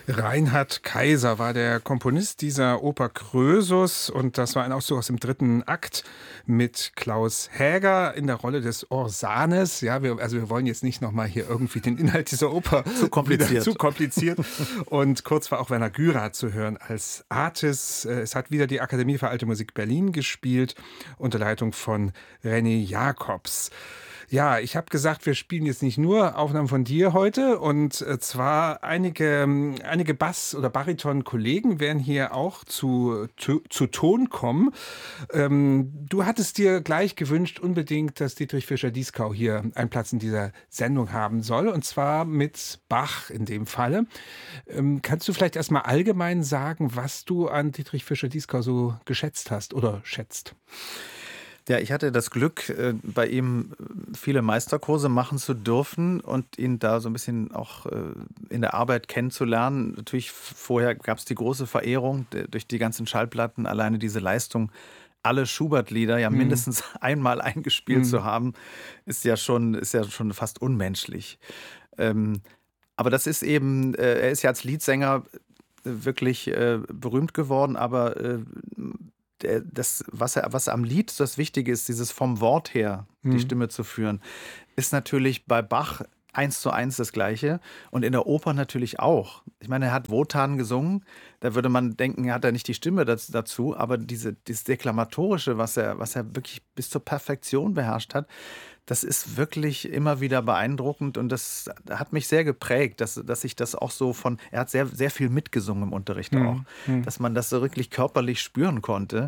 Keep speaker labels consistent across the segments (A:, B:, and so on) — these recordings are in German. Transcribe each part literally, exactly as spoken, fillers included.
A: Reinhard Kaiser war der Komponist dieser Oper Krösus und das war ein Auszug aus dem dritten Akt mit Klaus Häger in der Rolle des Orsanes. Ja, wir, also wir wollen jetzt nicht nochmal hier irgendwie den Inhalt dieser Oper
B: zu kompliziert.
A: zu kompliziert. Und kurz war auch Werner Gürer zu hören als Artis. Es hat wieder die Akademie für Alte Musik Berlin gespielt unter Leitung von René Jacobs. Ja, ich habe gesagt, wir spielen jetzt nicht nur Aufnahmen von dir heute und zwar einige, einige Bass- oder Bariton-Kollegen werden hier auch zu, zu, zu Ton kommen. Ähm, du hattest dir gleich gewünscht unbedingt, dass Dietrich Fischer-Dieskau hier einen Platz in dieser Sendung haben soll und zwar mit Bach in dem Falle. Ähm, kannst du vielleicht erstmal allgemein sagen, was du an Dietrich Fischer-Dieskau so geschätzt hast oder schätzt?
B: Ja, ich hatte das Glück, bei ihm viele Meisterkurse machen zu dürfen und ihn da so ein bisschen auch in der Arbeit kennenzulernen. Natürlich vorher gab es die große Verehrung durch die ganzen Schallplatten, alleine diese Leistung, alle Schubert-Lieder ja mindestens mhm. einmal eingespielt mhm. zu haben, ist ja schon, ist ja schon fast unmenschlich. Aber das ist eben, er ist ja als Leadsänger wirklich berühmt geworden, aber das, was, er, was am Lied das Wichtige ist, dieses vom Wort her die mhm. Stimme zu führen, ist natürlich bei Bach eins zu eins das Gleiche und in der Oper natürlich auch. Ich meine, er hat Wotan gesungen, da würde man denken, er hat er nicht die Stimme dazu, aber diese, dieses Deklamatorische, was er, was er wirklich bis zur Perfektion beherrscht hat, das ist wirklich immer wieder beeindruckend und das hat mich sehr geprägt, dass, dass ich das auch so von, er hat sehr, sehr viel mitgesungen im Unterricht auch, mhm. dass man das so wirklich körperlich spüren konnte.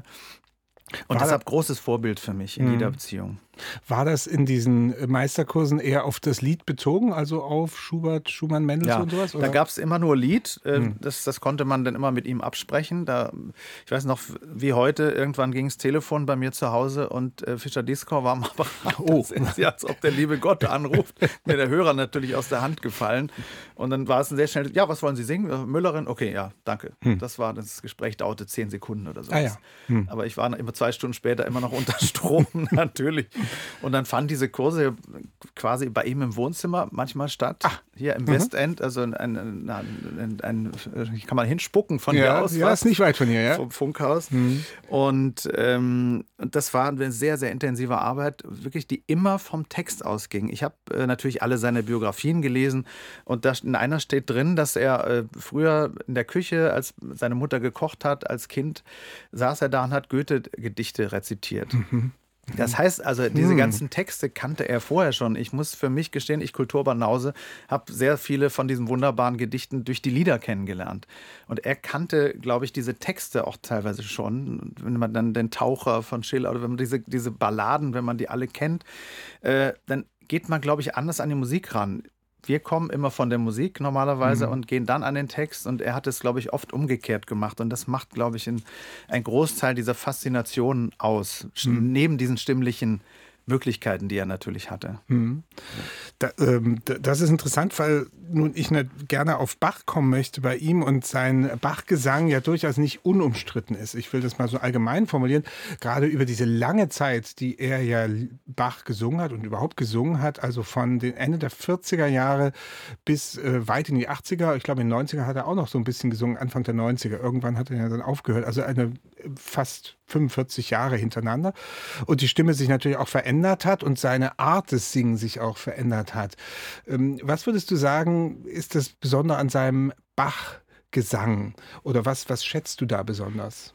B: Und war deshalb das, großes Vorbild für mich in jeder Beziehung.
A: War das in diesen Meisterkursen eher auf das Lied bezogen, also auf Schubert, Schumann, Mendelssohn
B: ja,
A: und sowas?
B: Oder? Da gab es immer nur Lied, hm. das, das konnte man dann immer mit ihm absprechen. Da, ich weiß noch, wie heute, irgendwann ging das Telefon bei mir zu Hause und äh, Fischer-Dieskau war am Apparat. Oh. Das ist, als ob der liebe Gott anruft. Mir der Hörer natürlich aus der Hand gefallen. Und dann war es ein sehr schnell, ja, was wollen Sie singen? Müllerin? Okay, ja, danke. Hm. Das war, das Gespräch dauerte zehn Sekunden oder so.
A: Ah, ja. hm.
B: Aber ich war immer zwei Stunden später immer noch unter Strom, natürlich. Und dann fanden diese Kurse quasi bei ihm im Wohnzimmer manchmal statt, Ach. hier im mhm. Westend, also ein, ein, ein, ein, ein, kann man hinspucken von
A: ja,
B: hier aus.
A: Ja, ist nicht weit von hier, ja.
B: Vom Funkhaus. Mhm. Und ähm, das war eine sehr, sehr intensive Arbeit, wirklich, die immer vom Text ausging. Ich habe äh, natürlich alle seine Biografien gelesen und da in einer steht drin, dass er äh, früher in der Küche, als seine Mutter gekocht hat, als Kind, saß er da und hat Goethe-Gedichte rezitiert. Mhm. Das heißt also, diese hm. ganzen Texte kannte er vorher schon. Ich muss für mich gestehen, ich Kulturbanause, habe sehr viele von diesen wunderbaren Gedichten durch die Lieder kennengelernt. Und er kannte, glaube ich, diese Texte auch teilweise schon. Wenn man dann den Taucher von Schiller oder wenn man diese, diese Balladen, wenn man die alle kennt, äh, dann geht man, glaube ich, anders an die Musik ran. Wir kommen immer von der Musik normalerweise mhm. und gehen dann an den Text und er hat es, glaube ich, oft umgekehrt gemacht und das macht, glaube ich, einen Großteil dieser Faszination aus, mhm. neben diesen stimmlichen Möglichkeiten, die er natürlich hatte.
A: Mhm. Da, ähm, das ist interessant, weil nun ich nicht gerne auf Bach kommen möchte bei ihm und sein Bach-Gesang ja durchaus nicht unumstritten ist. Ich will das mal so allgemein formulieren. Gerade über diese lange Zeit, die er ja Bach gesungen hat und überhaupt gesungen hat, also von den Ende der vierziger Jahre bis äh, weit in die achtziger, ich glaube in den neunziger hat er auch noch so ein bisschen gesungen, Anfang der neunziger. Irgendwann hat er ja dann aufgehört. Also eine fast fünfundvierzig Jahre hintereinander. Und die Stimme sich natürlich auch verändert hat und seine Art des Singen sich auch verändert hat. Ähm, was würdest du sagen, ist das Besondere an seinem Bach-Gesang? Oder was, was schätzt du da besonders?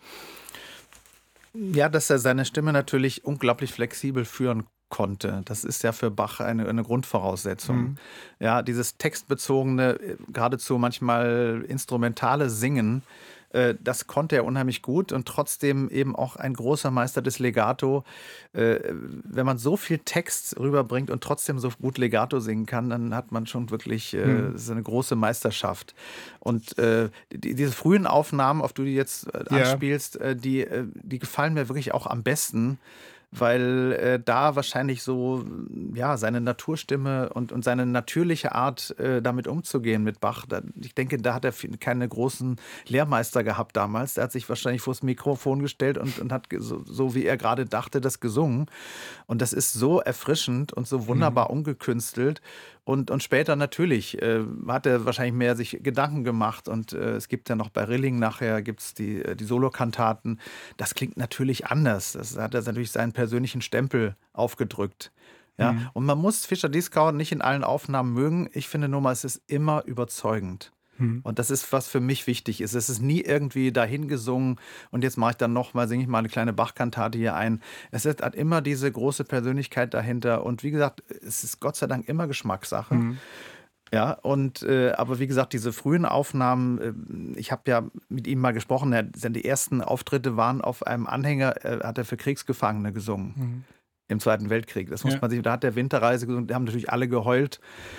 B: Ja, dass er seine Stimme natürlich unglaublich flexibel führen konnte. Das ist ja für Bach eine, eine Grundvoraussetzung. Mhm. Ja, dieses textbezogene, geradezu manchmal instrumentale Singen, das konnte er unheimlich gut und trotzdem eben auch ein großer Meister des Legato. Wenn man so viel Text rüberbringt und trotzdem so gut Legato singen kann, dann hat man schon wirklich hm. so eine große Meisterschaft. Und die, diese frühen Aufnahmen, auf die du jetzt anspielst, ja. die, die gefallen mir wirklich auch am besten. weil äh, da wahrscheinlich so ja, seine Naturstimme und, und seine natürliche Art, äh, damit umzugehen mit Bach. Da, ich denke, da hat er keine großen Lehrmeister gehabt damals. Der hat sich wahrscheinlich vors Mikrofon gestellt und, und hat so, so, wie er gerade dachte, das gesungen. Und das ist so erfrischend und so wunderbar mhm. ungekünstelt. Und, und später natürlich äh, hat er wahrscheinlich mehr sich Gedanken gemacht. Und äh, es gibt ja noch bei Rilling nachher gibt's die, die Solokantaten. Das klingt natürlich anders. Das hat er natürlich seinen persönlichen Stempel aufgedrückt. Ja? Mhm. Und man muss Fischer-Dieskau nicht in allen Aufnahmen mögen. Ich finde nur mal, es ist immer überzeugend. Und das ist, was für mich wichtig ist. Es ist nie irgendwie dahingesungen und jetzt mache ich dann noch mal, singe ich mal eine kleine Bach-Kantate hier ein. Es hat immer diese große Persönlichkeit dahinter und wie gesagt, es ist Gott sei Dank immer Geschmackssache. Mhm. Ja, und äh, aber wie gesagt, diese frühen Aufnahmen, äh, ich habe ja mit ihm mal gesprochen, er, die ersten Auftritte waren auf einem Anhänger, äh, hat er für Kriegsgefangene gesungen. Mhm. Im Zweiten Weltkrieg. Das muss ja. man sich, da hat der Winterreise gesungen, da haben natürlich alle geheult.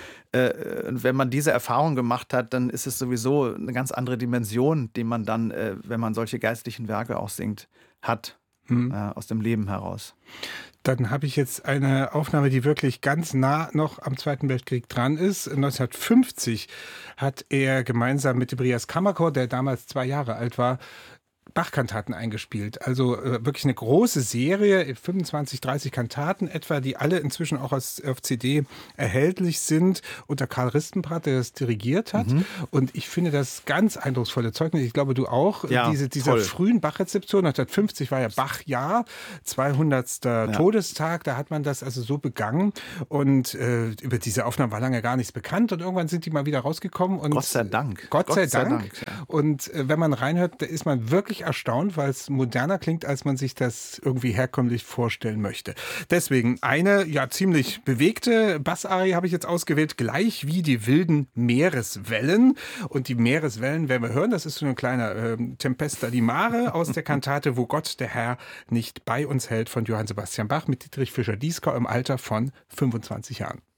B: Und wenn man diese Erfahrung gemacht hat, dann ist es sowieso eine ganz andere Dimension, die man dann, wenn man solche geistlichen Werke auch singt, hat, hm. aus dem Leben heraus.
A: Dann habe ich jetzt eine Aufnahme, die wirklich ganz nah noch am Zweiten Weltkrieg dran ist. neunzehnhundertfünfzig hat er gemeinsam mit dem Rias Kammerchor, der damals zwei Jahre alt war, Bach-Kantaten eingespielt. Also äh, wirklich eine große Serie, fünfundzwanzig, dreißig Kantaten etwa, die alle inzwischen auch als, auf C D erhältlich sind, unter Karl Ristenbrat, der das dirigiert hat. Mhm. Und ich finde das ganz eindrucksvolle Zeugnis. Ich glaube, du auch.
B: Ja,
A: Diese, dieser frühen Bach-Rezeption, neunzehnhundertfünfzig war ja Bach-Jahr, zweihundertster Ja. Todestag, da hat man das also so begangen. Und äh, über diese Aufnahmen war lange gar nichts bekannt. Und irgendwann sind die mal wieder rausgekommen. Und
B: Gott sei Dank.
A: Gott, Gott sei, sei Dank.
B: Dank ja.
A: Und äh, wenn man reinhört, da ist man wirklich erstaunt, weil es moderner klingt, als man sich das irgendwie herkömmlich vorstellen möchte. Deswegen eine ja ziemlich bewegte Bassarie habe ich jetzt ausgewählt, gleich wie die wilden Meereswellen. Und die Meereswellen werden wir hören, das ist so ein kleiner äh, Tempesta di Mare aus der Kantate Wo Gott der Herr nicht bei uns hält von Johann Sebastian Bach mit Dietrich Fischer-Dieskau im Alter von fünfundzwanzig Jahren.